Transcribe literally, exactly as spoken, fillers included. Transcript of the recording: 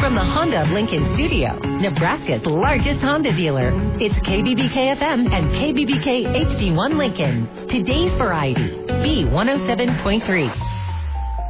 From the Honda of Lincoln studio, Nebraska's largest Honda dealer, it's K B B K F M and K B B K H D one Lincoln. Today's variety, B one oh seven point three.